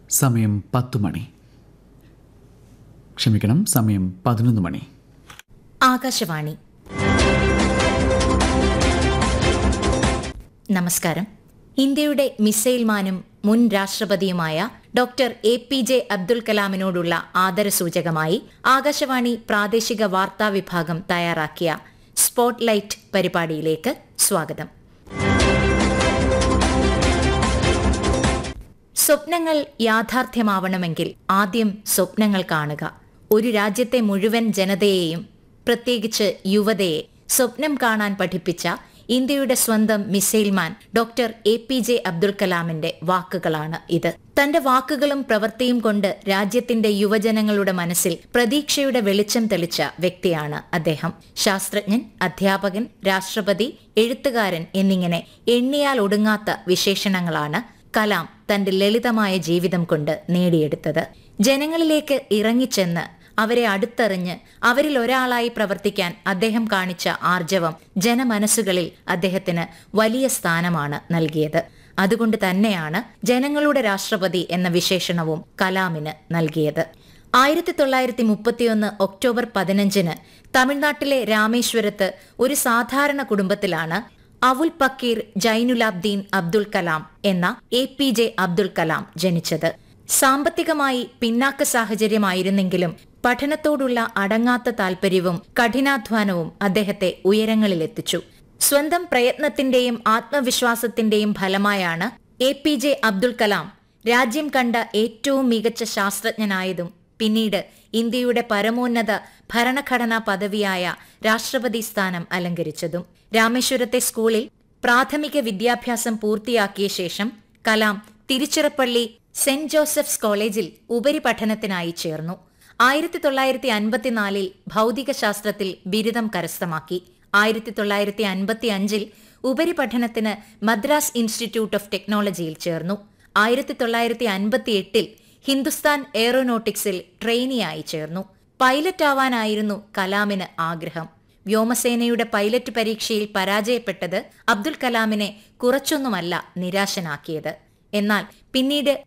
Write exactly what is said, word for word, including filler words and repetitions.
സമയം പത്തു മണി. ക്ഷമിക്കണം, സമയം പതിനൊന്ന് മണി. ആകാശവാണി. നമസ്കാരം. ഇന്ത്യയുടെ മിസൈൽ മാനും മുൻ രാഷ്ട്രപതിയുമായ doctor A P J Abdul കലാമിനോടുള്ള ആദരസൂചകമായി ആകാശവാണി പ്രാദേശിക വാർത്താ വിഭാഗം തയ്യാറാക്കിയ സ്പോട്ട്ലൈറ്റ് പരിപാടിയിലേക്ക് സ്വാഗതം. സ്വപ്നങ്ങൾ യാഥാർത്ഥ്യമാവണമെങ്കിൽ ആദ്യം സ്വപ്നങ്ങൾ കാണുക. ഒരു രാജ്യത്തെ മുഴുവൻ ജനതയെയും, പ്രത്യേകിച്ച് യുവതയെ, സ്വപ്നം കാണാൻ പഠിപ്പിച്ച ഇന്ത്യയുടെ സ്വന്തം Missile Man doctor A P J Abdul കലാമിന്റെ വാക്കുകളാണ് ഇത്. തന്റെ വാക്കുകളും പ്രവൃത്തിയും കൊണ്ട് രാജ്യത്തിന്റെ യുവജനങ്ങളുടെ മനസ്സിൽ പ്രതീക്ഷയുടെ വെളിച്ചം തെളിച്ച വ്യക്തിയാണ് അദ്ദേഹം. ശാസ്ത്രജ്ഞൻ, അധ്യാപകൻ, രാഷ്ട്രപതി, എഴുത്തുകാരൻ എന്നിങ്ങനെ എണ്ണിയാൽ ഒടുങ്ങാത്ത വിശേഷണങ്ങളാണ് കലാം തന്റെ ലളിതമായ ജീവിതം കൊണ്ട് നേടിയെടുത്തത്. ജനങ്ങളിലേക്ക് ഇറങ്ങിച്ചെന്ന് അവരെ അടുത്തറിഞ്ഞ് അവരിൽ ഒരാളായി പ്രവർത്തിക്കാൻ അദ്ദേഹം കാണിച്ച ആർജവം ജനമനസ്സുകളിൽ അദ്ദേഹത്തിന് വലിയ സ്ഥാനമാണ് നൽകിയത്. അതുകൊണ്ട് തന്നെയാണ് ജനങ്ങളുടെ രാഷ്ട്രപതി എന്ന വിശേഷണവും കലാമിന് നൽകിയത്. ആയിരത്തി തൊള്ളായിരത്തി മുപ്പത്തിയൊന്ന് ഒക്ടോബർ പതിനഞ്ചിന് തമിഴ്നാട്ടിലെ രാമേശ്വരത്ത് ഒരു സാധാരണ കുടുംബത്തിലാണ് അവുൽ പക്കീർ ജൈനുലാബ്ദീൻ അബ്ദുൽ കലാം എന്ന A P J Abdul Kalam ജനിച്ചത്. സാമ്പത്തികമായി പിന്നാക്ക സാഹചര്യമായിരുന്നെങ്കിലും പഠനത്തോടുള്ള അടങ്ങാത്ത താൽപര്യവും കഠിനാധ്വാനവും അദ്ദേഹത്തെ ഉയരങ്ങളിലെത്തിച്ചു. സ്വന്തം പ്രയത്നത്തിന്റെയും ആത്മവിശ്വാസത്തിന്റെയും ഫലമായാണ് A P J Abdul Kalam രാജ്യം കണ്ട ഏറ്റവും മികച്ച ശാസ്ത്രജ്ഞനായതും പിന്നീട് ഇന്ത്യയുടെ പരമോന്നത ഭരണഘടനാ പദവിയായ രാഷ്ട്രപതി സ്ഥാനം അലങ്കരിച്ചതും. രാമേശ്വരത്തെ സ്കൂളിൽ പ്രാഥമിക വിദ്യാഭ്യാസം പൂർത്തിയാക്കിയ ശേഷം കലാം തിരുച്ചിറപ്പള്ളി സെന്റ് ജോസഫ്സ് കോളേജിൽ ഉപരിപഠനത്തിനായി ചേർന്നു. ആയിരത്തി തൊള്ളായിരത്തി അൻപത്തിനാലിൽ ഭൗതികശാസ്ത്രത്തിൽ ബിരുദം കരസ്ഥമാക്കി. ആയിരത്തി തൊള്ളായിരത്തി അൻപത്തി അഞ്ചിൽ ഉപരിപഠനത്തിന് മദ്രാസ് ഇൻസ്റ്റിറ്റ്യൂട്ട് ഓഫ് ടെക്നോളജിയിൽ ചേർന്നു. ആയിരത്തി തൊള്ളായിരത്തി അൻപത്തി എട്ടിൽ ഹിന്ദുസ്ഥാൻ എയ്റോനോട്ടിക്സിൽ ട്രെയിനിയായി ചേർന്നു. പൈലറ്റ് ആവാനായിരുന്നു കലാമിന് ആഗ്രഹം. വ്യോമസേനയുടെ പൈലറ്റ് പരീക്ഷയിൽ പരാജയപ്പെട്ടത് അബ്ദുൽ കലാമിനെ കുറച്ചൊന്നുമല്ല നിരാശനാക്കിയത്. എന്നാൽ പിന്നീട്